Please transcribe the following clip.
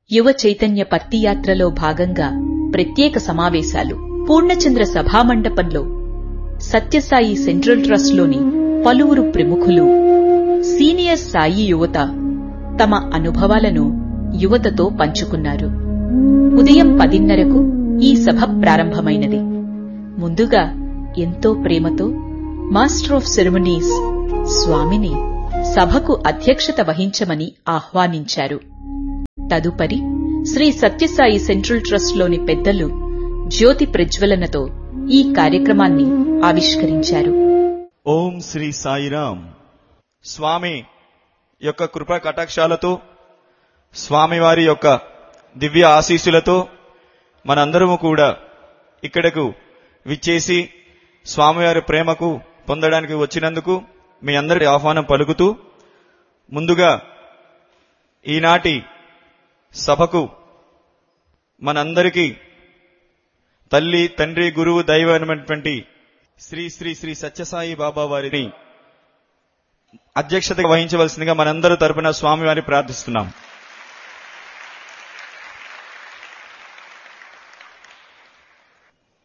యువ చైతన్య పత్తియాత్రలో భాగంగా ప్రత్యేక సమావేశాలు పూర్ణచంద్ర సభామండపంలో సత్యసాయి సెంట్రల్ ట్రస్ట్లోని పలువురు ప్రముఖులు, సీనియర్ సాయి యువత తమ అనుభవాలను యువతతో పంచుకున్నారు. ఉదయం 10:30కు ఈ సభ ప్రారంభమైనది. ముందుగా ఎంతో ప్రేమతో మాస్టర్ ఆఫ్ సెరమనీస్ స్వామిని సభకు అధ్యక్షత వహించమని ఆహ్వానించారు. తదుపరి శ్రీ సత్యసాయి సెంట్రల్ ట్రస్ట్లోని పెద్దలు జ్యోతి ప్రజ్వలనతో ఈ కార్యక్రమాన్ని ఆవిష్కరించారు. ఓం శ్రీ సాయిరాం. స్వామి యొక్క కృపా కటాక్షాలతో, స్వామివారి యొక్క దివ్య ఆశీస్సులతో మనందరము కూడా ఇక్కడకు విచ్చేసి స్వామివారి ప్రేమకు పొందడానికి వచ్చినందుకు మీ అందరి ఆహ్వానం పలుకుతూ, ముందుగా ఈనాటి సభకు మనందరికీ తల్లి, తండ్రి, గురువు, దైవమైనటువంటి శ్రీ శ్రీ శ్రీ సత్యసాయి బాబా వారిని అధ్యక్షత వహించవలసిందిగా మనందరి తరపున స్వామివారిని ప్రార్థిస్తున్నాం.